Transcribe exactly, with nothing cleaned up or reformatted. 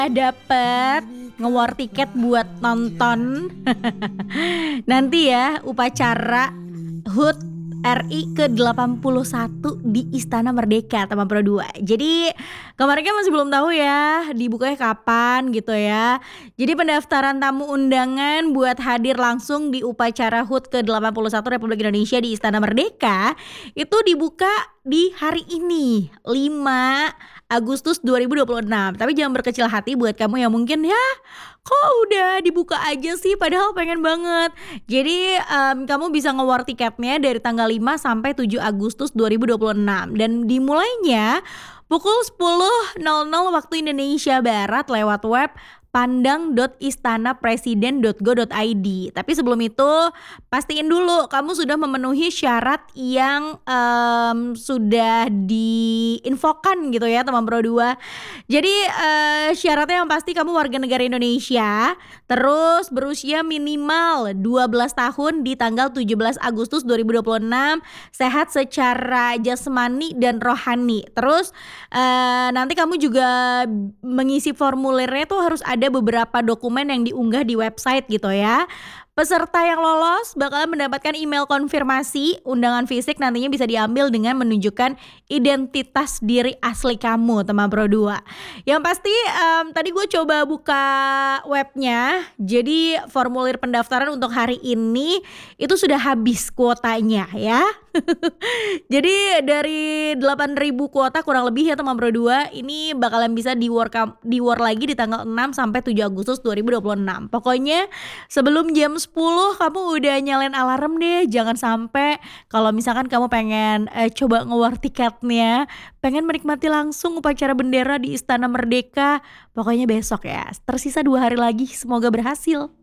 Dapet nge-war tiket buat nonton nanti ya upacara H U T R I ke delapan puluh satu di Istana Merdeka teman Pro dua. Jadi kemarin kan masih belum tahu ya dibukanya kapan gitu ya. Jadi pendaftaran tamu undangan buat hadir langsung di upacara H U T ke delapan puluh satu Republik Indonesia di Istana Merdeka itu dibuka di hari ini lima Agustus dua ribu dua puluh enam. Tapi jangan berkecil hati buat kamu yang mungkin ya kok udah dibuka aja sih padahal pengen banget. Jadi um, kamu bisa nge-war tiketnya dari tanggal lima sampai tujuh Agustus dua ribu dua puluh enam dan dimulainya pukul sepuluh nol nol waktu Indonesia Barat lewat web pandang dot istana presiden dot go dot i d. Tapi sebelum itu pastiin dulu kamu sudah memenuhi syarat yang um, sudah diinfokan gitu ya teman Pro dua. Jadi uh, syaratnya yang pasti kamu warga negara Indonesia, terus berusia minimal dua belas tahun di tanggal tujuh belas Agustus dua ribu dua puluh enam, sehat secara jasmani dan rohani. Terus uh, nanti kamu juga mengisi formulirnya tuh harus ada ada beberapa dokumen yang diunggah di website gitu ya. Peserta yang lolos bakalan mendapatkan email konfirmasi undangan fisik nantinya bisa diambil dengan menunjukkan identitas diri asli kamu teman Pro dua. Yang pasti um, tadi gue coba buka webnya. Jadi formulir pendaftaran untuk hari ini itu sudah habis kuotanya ya. Jadi dari delapan ribu kuota kurang lebih ya teman Pro dua, ini bakalan bisa di war di war lagi di tanggal enam sampai tujuh Agustus dua ribu dua puluh enam. Pokoknya sebelum jam sepuluh kamu udah nyalain alarm deh. Jangan sampai kalau misalkan kamu pengen eh, coba nge-war tiketnya, pengen menikmati langsung upacara bendera di Istana Merdeka, pokoknya besok ya. Tersisa dua hari lagi, semoga berhasil.